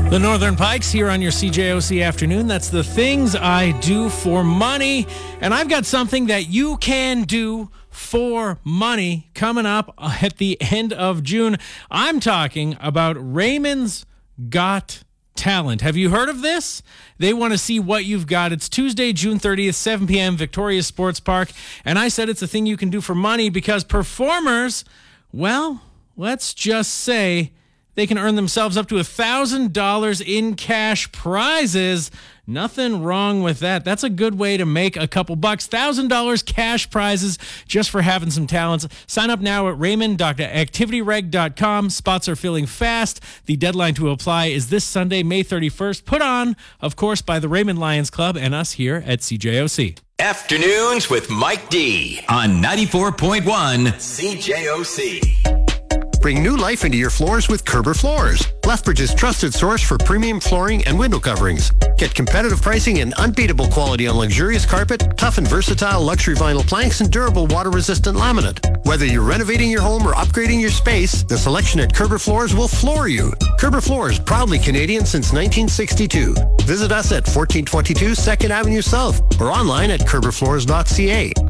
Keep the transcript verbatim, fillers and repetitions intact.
The Northern Pikes here on your C J O C afternoon. That's the things I do for money. And I've got something that you can do for money coming up at the end of June. I'm talking about Raymond's Got Talent. Have you heard of this? They want to see what you've got. It's Tuesday, June thirtieth, seven p.m., Victoria Sports Park. And I said it's a thing you can do for money because performers, well, let's just say they can earn themselves up to one thousand dollars in cash prizes. Nothing wrong with that. That's a good way to make a couple bucks. one thousand dollars cash prizes just for having some talents. Sign up now at raymond dot activity reg dot com. Spots are filling fast. The deadline to apply is this Sunday, May thirty-first. Put on, of course, by the Raymond Lions Club and us here at C J O C. Afternoons with Mike D on ninety-four point one C J O C. Bring new life into your floors with Kerber Floors, Lethbridge's trusted source for premium flooring and window coverings. Get competitive pricing and unbeatable quality on luxurious carpet, tough and versatile luxury vinyl planks, and durable water-resistant laminate. Whether you're renovating your home or upgrading your space, the selection at Kerber Floors will floor you. Kerber Floors, proudly Canadian since nineteen sixty-two. Visit us at fourteen twenty-two second Avenue South or online at kerber floors dot c a.